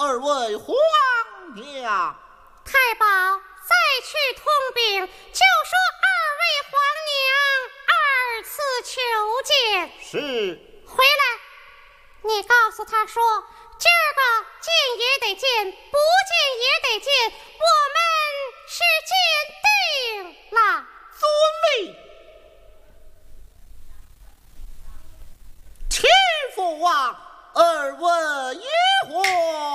二位皇娘。 太保再去通禀，就说二位皇娘二次求见。 是。 回来，你告诉他说，今儿个见也得见，不见也得见，我们是见定了。 遵命。天父啊，二位爷皇。